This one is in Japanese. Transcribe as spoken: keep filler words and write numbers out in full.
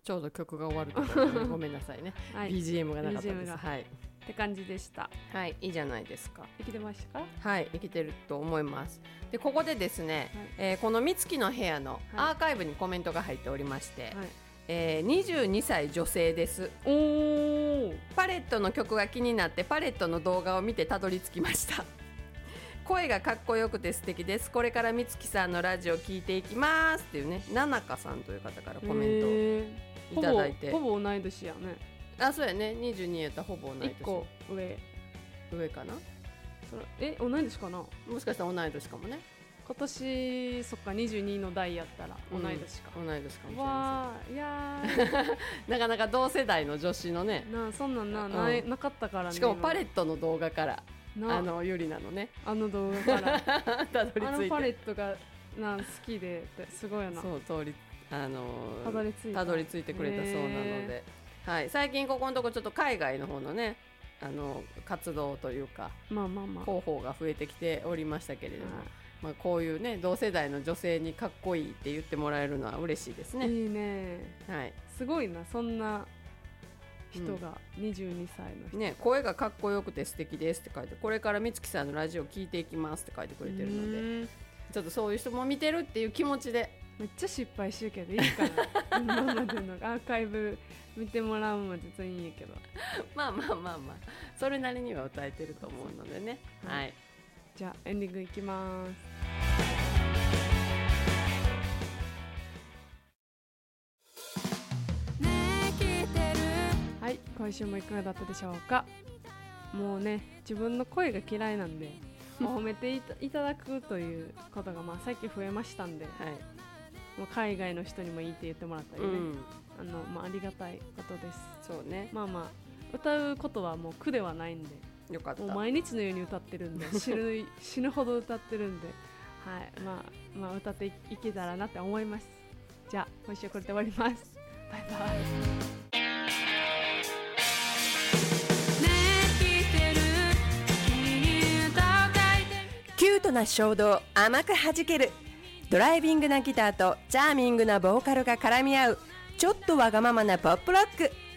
ちょうど曲が終わるところで、ね、ごめんなさいね、はい、ビージーエム がなかったです、はい、 って感じでした。 はい、いいじゃないですか。 生きてましたか？ はい、生きてると思います。でここでですね、はい、えー、このみつきの部屋のアーカイブにコメントが入っておりまして、はい、えー、にじゅうにさい女性です。おー、パレットの曲が気になってパレットの動画を見てたどり着きました。声がかっこよくて素敵です。これからみつきさんのラジオ聞いていきますっていうね、ななかさんという方からコメントをいただいて、 ほぼ、ほぼ同い年やね。 あ、そうやね、にじゅうにやったらほぼ同い年。いっこ上上かな。 それえ同い年かな。 もしかしたら同い年かもね。 今年そっかにじゅうにの代やったら同い年か、 うん、同い年かもしれません。わー、いやなかなか同世代の女子のね、 なそんなん な,、うん、な, なかったからね。 しかもパレットの動画からあのゆりなのね、 あの動画からたどり着いて、 あのパレットがな好きでってすごいな。 そう通りあのたどり着いたどり着いてくれたそうなので、はい、最近ここのとこちょっと海外の方のねあの活動というか、 まあまあまあ、 広報が増えてきておりましたけれども、まあ、こういうね同世代の女性にかっこいいって言ってもらえるのは嬉しいですね。 いいね、 はい、 すごいな、そんな人が、うん、にじゅうにさいの人、 ね、声がかっこよくて素敵ですって書いて、これからみつきさんのラジオ聞いていきますって書いてくれてるので、ちょっとそういう人も見てるっていう気持ちで。 めっちゃ失敗してるけどいいかな今までのアーカイブ見てもらうのは実はいいんやけどまあまあまあまあそれなりには歌えてると思うのでね、はい、はい、 じゃあエンディングいきます。はい、今週もいかがだったでしょうか。もうね自分の声が嫌いなんで褒めてい た, いただくということがまあ最近増えましたんで、はい、もう海外の人にもいいって言ってもらったりね、うん、あのまあ、ありがたいことです。 そうね、 まあまあ歌うことはもう苦ではないんで、 よかった。 もう毎日のように歌ってるんで死 ぬ, 死ぬほど歌ってるんで、はい、まあ、まあ歌って い, いけたらなって思います。じゃあ今週はこれで終わります。バイバイ。 キュートな衝動、甘く弾けるドライビングなギターとチャーミングなボーカルが絡み合うちょっとわがままなポップロック。